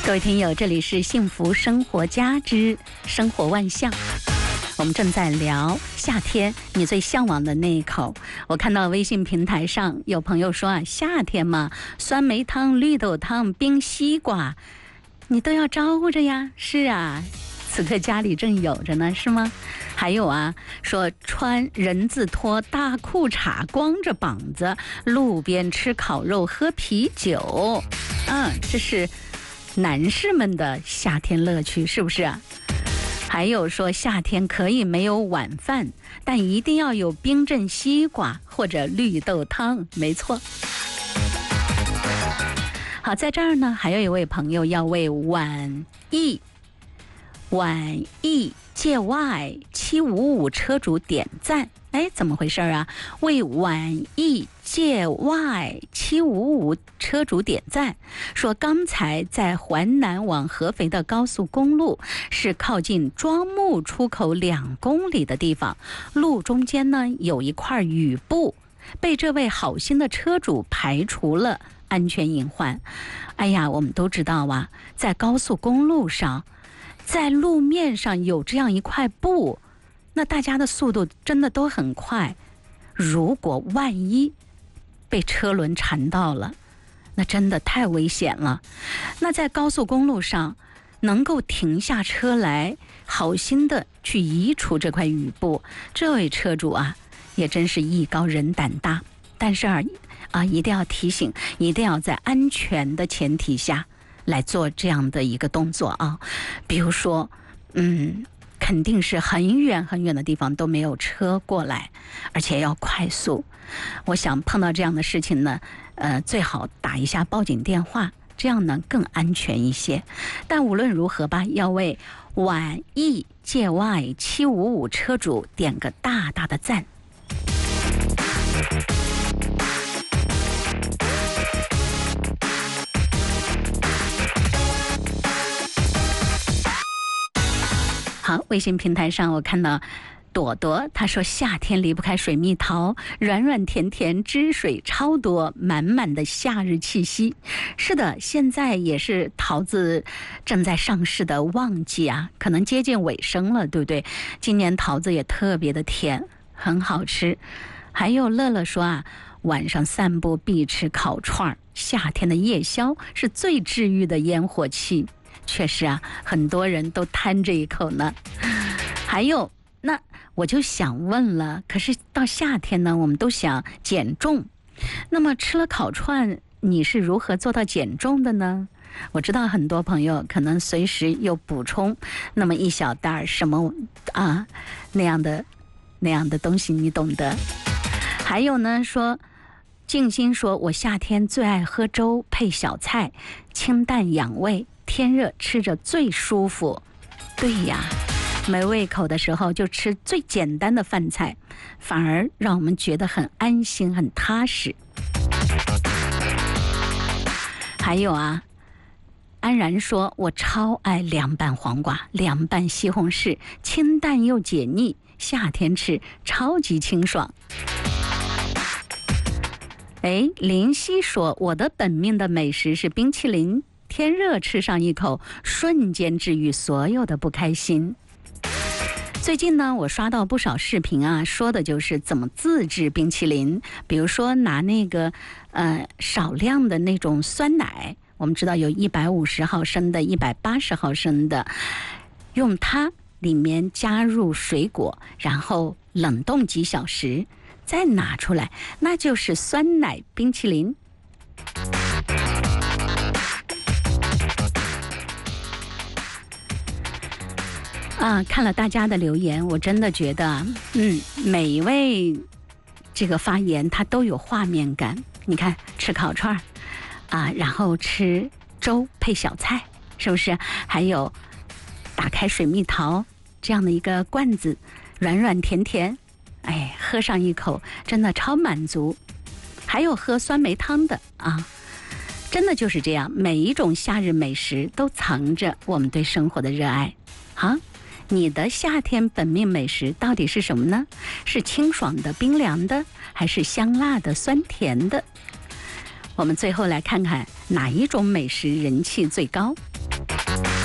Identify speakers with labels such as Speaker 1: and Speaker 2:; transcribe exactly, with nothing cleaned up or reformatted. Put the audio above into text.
Speaker 1: 各位听友，这里是幸福生活家之生活万象，我们正在聊夏天你最向往的那一口。我看到微信平台上有朋友说啊，夏天嘛，酸梅汤、绿豆汤、冰西瓜，你都要招呼着呀。是啊，此刻家里正有着呢，是吗？还有啊，说穿人字拖、大裤衩，光着膀子，路边吃烤肉、喝啤酒，嗯，这是男士们的夏天乐趣，是不是啊？还有说夏天可以没有晚饭，但一定要有冰镇西瓜或者绿豆汤，没错。好，在这儿呢，还有一位朋友要为晚意晚意界外七五五车主点赞。哎，怎么回事啊？为晚意界外七五五车主点赞，说刚才在淮南往合肥的高速公路，是靠近庄木出口两公里的地方，路中间呢有一块雨布，被这位好心的车主排除了安全隐患。哎呀，我们都知道啊，在高速公路上，在路面上有这样一块布，那大家的速度真的都很快，如果万一被车轮缠到了，那真的太危险了。那在高速公路上能够停下车来，好心的去移除这块雨布，这位车主啊，也真是艺高人胆大。但是啊，啊，一定要提醒，一定要在安全的前提下来做这样的一个动作啊。比如说，嗯，肯定是很远很远的地方都没有车过来，而且要快速。我想碰到这样的事情呢，呃，最好打一下报警电话，这样呢更安全一些。但无论如何吧，要为晚意界外七五五车主点个大大的赞。好，微信平台上我看到朵朵，她说夏天离不开水蜜桃，软软甜甜，汁水超多，满满的夏日气息。是的，现在也是桃子正在上市的旺季啊，可能接近尾声了，对不对？今年桃子也特别的甜，很好吃。还有乐乐说啊，晚上散步必吃烤串，夏天的夜宵是最治愈的烟火气。确实啊，很多人都贪这一口呢。还有，那我就想问了，可是到夏天呢，我们都想减重，那么吃了烤串，你是如何做到减重的呢？我知道很多朋友可能随时又补充那么一小袋什么啊那样的那样的东西，你懂得。还有呢，说静心说，我夏天最爱喝粥配小菜，清淡养胃，天热吃着最舒服。对呀，没胃口的时候就吃最简单的饭菜，反而让我们觉得很安心很踏实。还有啊，安然说，我超爱凉拌黄瓜、凉拌西红柿，清淡又解腻，夏天吃超级清爽。哎，林夕说，我的本命的美食是冰淇淋，天热吃上一口，瞬间治愈所有的不开心。最近呢，我刷到不少视频啊，说的就是怎么自制冰淇淋。比如说拿那个呃少量的那种酸奶，我们知道有一百五十毫升的、一百八十毫升的，用它里面加入水果，然后冷冻几小时，再拿出来，那就是酸奶冰淇淋。啊，看了大家的留言，我真的觉得，嗯，每一位这个发言它都有画面感。你看，吃烤串啊，然后吃粥配小菜，是不是？还有打开水蜜桃这样的一个罐子，软软甜甜，哎，喝上一口，真的超满足。还有喝酸梅汤的啊，真的就是这样，每一种夏日美食都藏着我们对生活的热爱。好。你的夏天本命美食到底是什么呢？是清爽的、冰凉的，还是香辣的、酸甜的？我们最后来看看哪一种美食人气最高。